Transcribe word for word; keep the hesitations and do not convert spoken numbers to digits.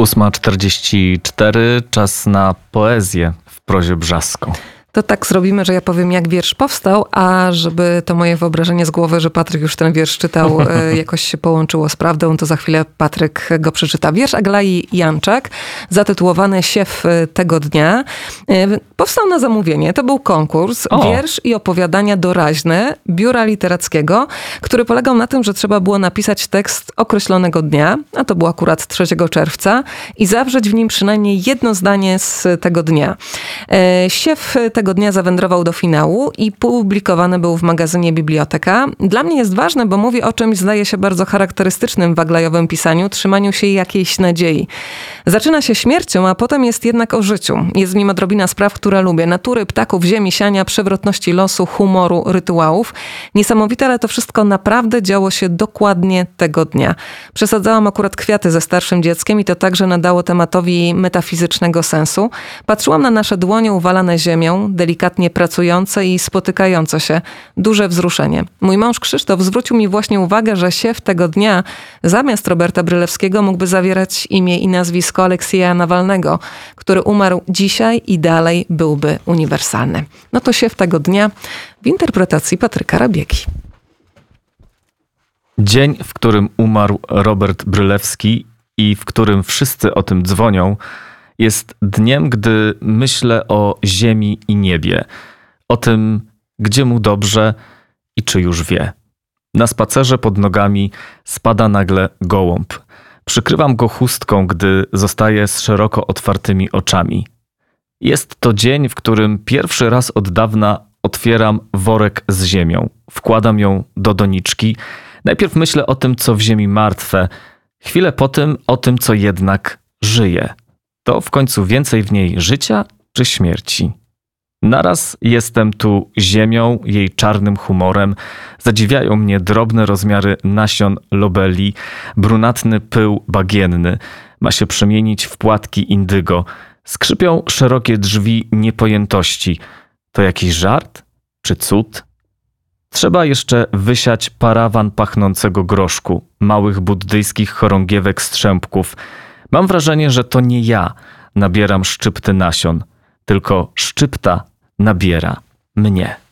ósma czterdzieści cztery, czas na poezję w prozie brzaską. To tak zrobimy, że ja powiem, jak wiersz powstał, a żeby to moje wyobrażenie z głowy, że Patryk już ten wiersz czytał, jakoś się połączyło z prawdą, to za chwilę Patryk go przeczyta. Wiersz Aglai Janczak, zatytułowany Siew tego dnia, powstał na zamówienie. To był konkurs, O. wiersz i opowiadania doraźne Biura Literackiego, który polegał na tym, że trzeba było napisać tekst określonego dnia, a to było akurat trzeciego czerwca, i zawrzeć w nim przynajmniej jedno zdanie z tego dnia. Siew tego dnia zawędrował do finału i publikowany był w magazynie Biblioteka. Dla mnie jest ważne, bo mówi o czymś, zdaje się, bardzo charakterystycznym w aglajowym pisaniu, trzymaniu się jakiejś nadziei. Zaczyna się śmiercią, a potem jest jednak o życiu. Jest w nim odrobina spraw, które lubię. Natury, ptaków, ziemi, siania, przewrotności losu, humoru, rytuałów. Niesamowite, ale to wszystko naprawdę działo się dokładnie tego dnia. Przesadzałam akurat kwiaty ze starszym dzieckiem i to także nadało tematowi metafizycznego sensu. Patrzyłam na nasze dłonie uwalane ziemią, delikatnie pracujące i spotykające się. Duże wzruszenie. Mój mąż Krzysztof zwrócił mi właśnie uwagę, że siew tego dnia zamiast Roberta Brylewskiego mógłby zawierać imię i nazwisko Aleksieja Nawalnego, który umarł dzisiaj i dalej byłby uniwersalny. No to siew tego dnia w interpretacji Patryka Rabiegi. Dzień, w którym umarł Robert Brylewski i w którym wszyscy o tym dzwonią, jest dniem, gdy myślę o ziemi i niebie, o tym, gdzie mu dobrze i czy już wie. Na spacerze pod nogami spada nagle gołąb. Przykrywam go chustką, gdy zostaje z szeroko otwartymi oczami. Jest to dzień, w którym pierwszy raz od dawna otwieram worek z ziemią. Wkładam ją do doniczki. Najpierw myślę o tym, co w ziemi martwe. Chwilę po tym o tym, co jednak żyje. To w końcu więcej w niej życia czy śmierci? Naraz jestem tu ziemią, jej czarnym humorem. Zadziwiają mnie drobne rozmiary nasion lobeli. Brunatny pył bagienny ma się przemienić w płatki indygo. Skrzypią szerokie drzwi niepojętości. To jakiś żart czy cud? Trzeba jeszcze wysiać parawan pachnącego groszku, małych buddyjskich chorągiewek strzępków. Mam wrażenie, że to nie ja nabieram szczypty nasion, tylko szczypta nabiera mnie.